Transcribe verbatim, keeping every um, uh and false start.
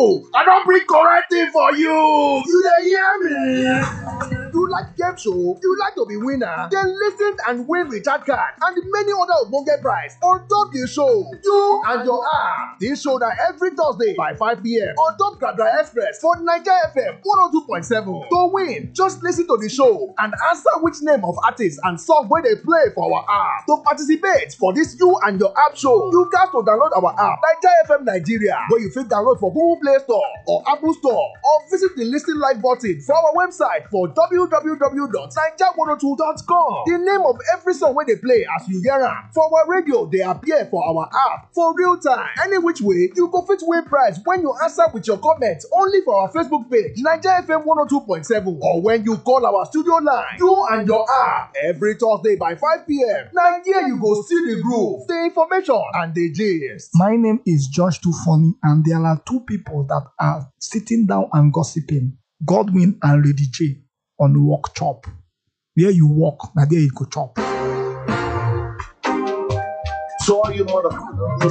so I don't bring correct thing for you. You dey hear me? You like game show? You like to be winner? Then listen and win recharge card and many other ogbonge prize on top the show. You and your app. This show na every Thursday by five p m on top Gradra Express for Naija F M one oh two point seven. To win, just listen to the show and answer which name of artist and song wey dey play for our app. To participate for this You and Your App show, you gats to download our app Naija F M Nigeria, wey you fit download for Google Play Store or Apple Store, or visit the Listen Live button for our website for w w w dot naija one oh two dot com. The name of every song wey dey play as you hear am for our radio dey appear for our app for real time. Any which way, you go fit win prize when you answer with your comment only for our Facebook page Naija F M one oh two point seven, or when you call our studio line You and Your App every Thursday by five p m. Na here you go see the groove, the information and the gist. My name is Josh Too Funny, and there are two people that are sitting down and gossiping, Godwin and Lady J, on Walk Chop. Where you walk, now there you go chop. So all you motherfuckers